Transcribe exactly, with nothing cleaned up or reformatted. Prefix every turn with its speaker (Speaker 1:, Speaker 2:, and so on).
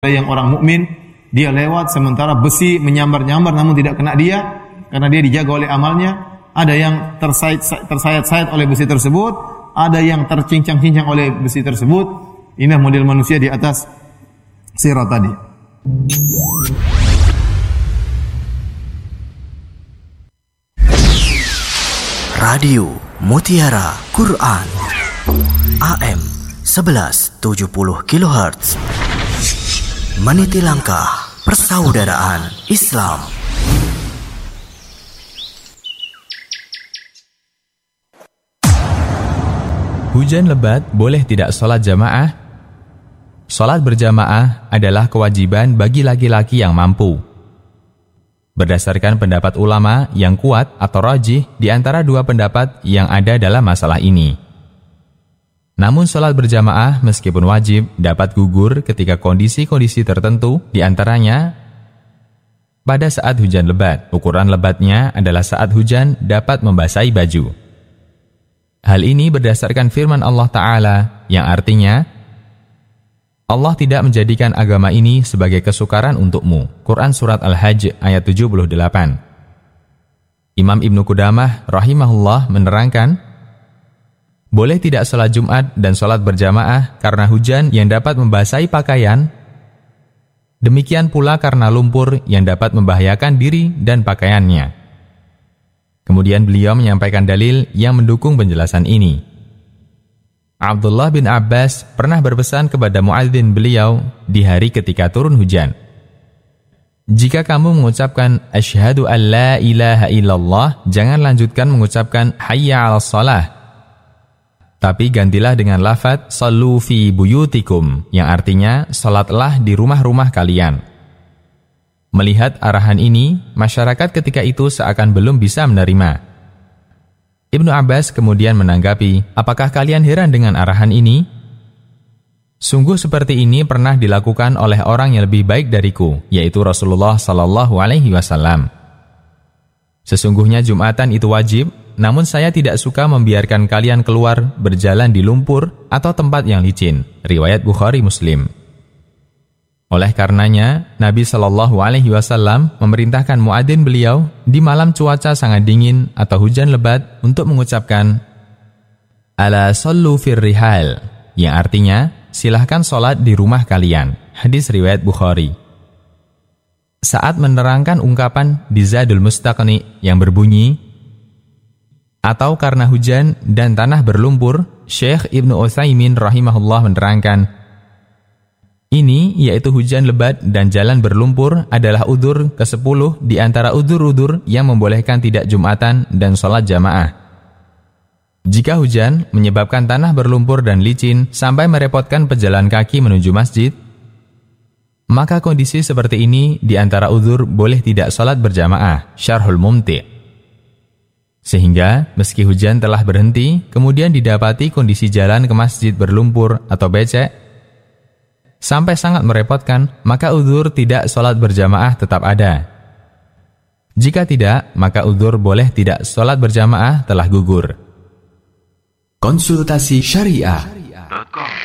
Speaker 1: yang orang mukmin, dia lewat sementara besi menyambar-nyambar namun tidak kena dia karena dia dijaga oleh amalnya. Ada yang tersayat, tersayat-sayat oleh besi tersebut, ada yang tercincang-cincang oleh besi tersebut. Inilah model manusia di atas sirat tadi.
Speaker 2: Radio Mutiara Quran A M sebelas tujuh puluh kilohertz, meniti langkah persaudaraan Islam.
Speaker 3: Hujan lebat boleh tidak sholat jamaah? Sholat berjamaah adalah kewajiban bagi laki-laki yang mampu. Berdasarkan pendapat ulama yang kuat atau rajih di antara dua pendapat yang ada dalam masalah ini. Namun sholat berjamaah meskipun wajib dapat gugur ketika kondisi-kondisi tertentu, di antaranya pada saat hujan lebat. Ukuran lebatnya adalah saat hujan dapat membasahi baju. Hal ini berdasarkan firman Allah Ta'ala yang artinya, Allah tidak menjadikan agama ini sebagai kesukaran untukmu. Quran Surat Al-Hajj ayat tujuh puluh delapan. Imam Ibnu Qudamah rahimahullah menerangkan, boleh tidak sholat Jumat dan sholat berjamaah karena hujan yang dapat membasahi pakaian, demikian pula karena lumpur yang dapat membahayakan diri dan pakaiannya. Kemudian beliau menyampaikan dalil yang mendukung penjelasan ini. Abdullah bin Abbas pernah berpesan kepada muadzin beliau di hari ketika turun hujan. Jika kamu mengucapkan asyhadu an la ilaha illallah, jangan lanjutkan mengucapkan hayya 'alas shalah. Tapi gantilah dengan lafaz sallu fi buyutikum, yang artinya salatlah di rumah-rumah kalian. Melihat arahan ini, masyarakat ketika itu seakan belum bisa menerima. Ibnu Abbas kemudian menanggapi, apakah kalian heran dengan arahan ini? Sungguh seperti ini pernah dilakukan oleh orang yang lebih baik dariku, yaitu Rasulullah sallallahu alaihi wasallam. Sesungguhnya Jumatan itu wajib, namun saya tidak suka membiarkan kalian keluar berjalan di lumpur atau tempat yang licin. Riwayat Bukhari Muslim. Oleh karenanya, Nabi Shallallahu Alaihi Wasallam memerintahkan muadzin beliau di malam cuaca sangat dingin atau hujan lebat untuk mengucapkan ala sallu fir rihal, yang artinya silahkan sholat di rumah kalian. Hadis riwayat Bukhari. Saat menerangkan ungkapan di Zadul Mustaqni yang berbunyi atau karena hujan dan tanah berlumpur, Syekh Ibnu Utsaimin rahimahullah menerangkan, ini yaitu hujan lebat dan jalan berlumpur adalah udzur kesepuluh di antara udzur-udzur yang membolehkan tidak Jumatan dan sholat jamaah. Jika hujan menyebabkan tanah berlumpur dan licin sampai merepotkan pejalan kaki menuju masjid, maka kondisi seperti ini di antara udzur boleh tidak sholat berjamaah. Syarhul Mumti'. Sehingga meski hujan telah berhenti, kemudian didapati kondisi jalan ke masjid berlumpur atau becek, sampai sangat merepotkan, maka udzur tidak sholat berjamaah tetap ada. Jika tidak, maka udzur boleh tidak sholat berjamaah telah gugur.
Speaker 2: Konsultasi Syariah.